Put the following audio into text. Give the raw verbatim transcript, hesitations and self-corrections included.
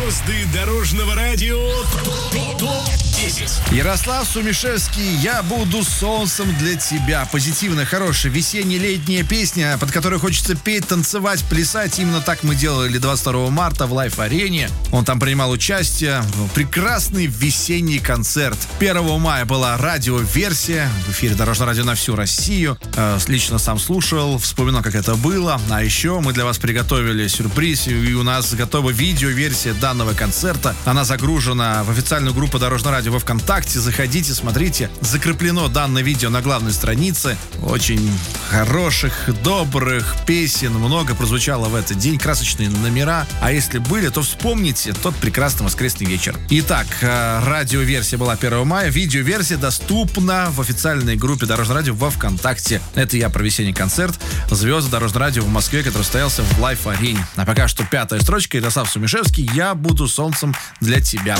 Звезды дорожного радио ТОП десять. Ярослав Сумишевский, «Я буду солнцем для тебя». Позитивная, хорошая, весенне-летняя песня, под которую хочется петь, танцевать, плясать. Именно так мы делали двадцать второго марта в Лайф-арене. Он там принимал участие. Прекрасный весенний концерт. первого мая была радиоверсия в эфире Дорожного радио на всю Россию. Лично сам слушал, вспоминал, как это было. А еще мы для вас приготовили сюрприз, и у нас готова видеоверсия данного концерта. Она загружена в официальную группу Дорожного радио во ВКонтакте. Заходите, смотрите. Закреплено данное видео на главной странице. Очень хороших, добрых песен много прозвучало в этот день. Красочные номера. А если были, то вспомните тот прекрасный воскресный вечер. Итак, радиоверсия была первого мая. Видеоверсия доступна в официальной группе Дорожного радио во ВКонтакте. Это я про весенний концерт «Звезды Дорожного радио» в Москве, который состоялся в Лайф-арене. А пока что пятая строчка. Ярослав Сумишевский, «Я буду солнцем для тебя».